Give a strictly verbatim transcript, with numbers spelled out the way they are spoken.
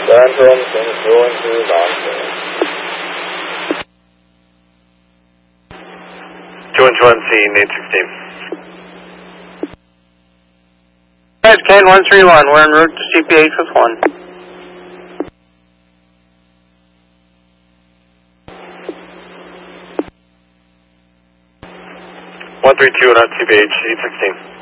Phantom, can you go into non-clear? two one two one, seeing eight sixteen. Guys, K one three one, we're en route to C P H with one. one three two, not C P H, eight sixteen.